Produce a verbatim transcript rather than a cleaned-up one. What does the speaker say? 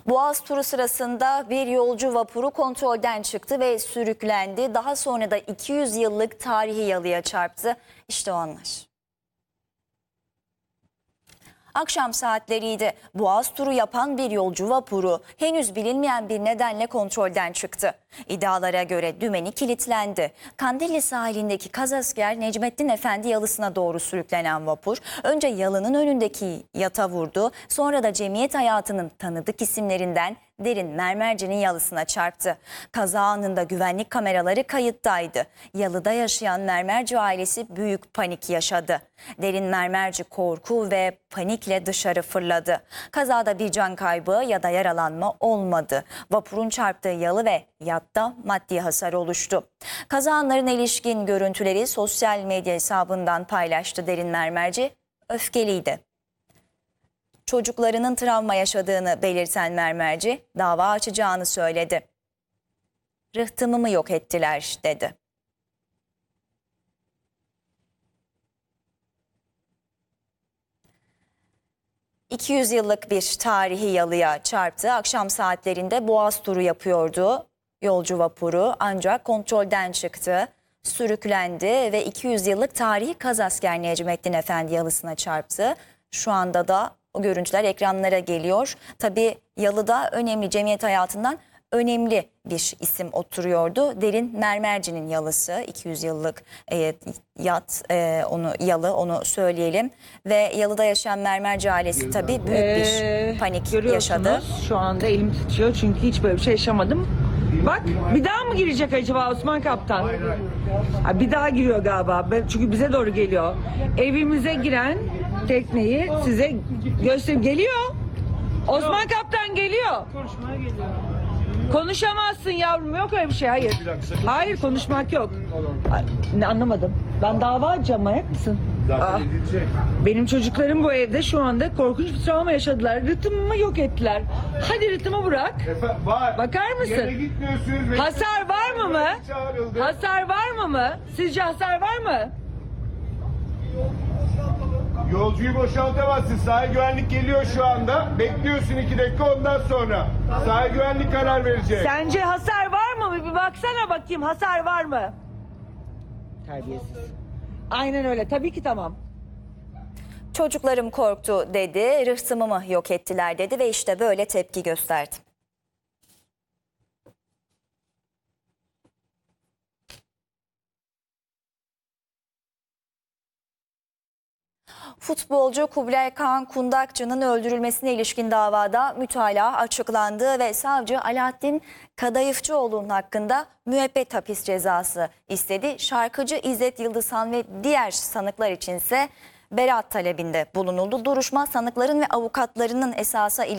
Boğaz turu sırasında bir yolcu vapuru kontrolden çıktı ve sürüklendi. Daha sonra da iki yüz yıllık tarihi yalıya çarptı. İşte o anlar. Akşam saatleriydi. Boğaz turu yapan bir yolcu vapuru henüz bilinmeyen bir nedenle kontrolden çıktı. İddialara göre dümeni kilitlendi. Kandilli sahilindeki Kazasker Necmettin Efendi yalısına doğru sürüklenen vapur önce yalının önündeki yata vurdu. Sonra da cemiyet hayatının tanıdık isimlerinden Derin Mermerci'nin yalısına çarptı. Kaza anında güvenlik kameraları kayıttaydı. Yalıda yaşayan Mermerci ailesi büyük panik yaşadı. Derin Mermerci korku ve panikle dışarı fırladı. Kazada bir can kaybı ya da yaralanma olmadı. Vapurun çarptığı yalı ve yatta maddi hasar oluştu. Kaza anlarına ilişkin görüntüleri sosyal medya hesabından paylaştı Derin Mermerci. Öfkeliydi. Çocuklarının travma yaşadığını belirten Mermerci dava açacağını söyledi. Rıhtımımı yok ettiler dedi. iki yüz yıllık bir tarihi yalıya çarptı. Akşam saatlerinde Boğaz turu yapıyordu yolcu vapuru, ancak kontrolden çıktı, sürüklendi ve iki yüz yıllık tarihi Kazasker Necmettin Efendi yalısına çarptı. Şu anda da o görüntüler ekranlara geliyor. Tabii yalıda önemli, cemiyet hayatından önemli bir isim oturuyordu. Derin Mermerci'nin yalısı, iki yüz yıllık e, yat, e, onu yalı, onu söyleyelim. Ve yalıda yaşayan Mermerci ailesi tabii büyük bir ee, panik yaşadı. Şu anda elim titriyor çünkü hiç böyle bir şey yaşamadım. Bak, bir daha mı girecek acaba Osman Kaptan? Ha, bir daha giriyor galiba. Çünkü bize doğru geliyor. Evimize giren tekneyi size göstereyim. Geliyor. Osman Kaptan geliyor. Konuşmaya geliyor. Konuşamazsın yavrum, yok öyle bir şey, hayır. Hayır, konuşmak yok. Ne, anlamadım. Ben dava açacağım, manyak mısın? Aa, benim çocuklarım bu evde şu anda korkunç bir travma yaşadılar. Rıhtımımı yok ettiler. Hadi rıhtımı bırak. Efe, var. Bakar mısın? Hasar var mı mı? Hasar var mı mı? Sizce hasar var mı? Yolcuyu boşaltamazsın. Sahil güvenlik geliyor şu anda. Bekliyorsun iki dakika, ondan sonra. Sahil güvenlik karar verecek. Sence hasar var mı? Bir baksana bakayım, hasar var mı? Terbiyesiz. Aynen öyle. Tabii ki tamam. Çocuklarım korktu dedi, rıhtımımı yok ettiler dedi ve işte böyle tepki gösterdi. Futbolcu Kubilay Kaan Kundakçı'nın öldürülmesine ilişkin davada mütalaa açıklandı ve savcı Alaaddin Kadayıfçıoğlu'nun hakkında müebbet hapis cezası istedi. Şarkıcı İzzet Yıldızhan ve diğer sanıklar içinse beraat talebinde bulunuldu. Duruşma sanıkların ve avukatlarının esasa ilişkin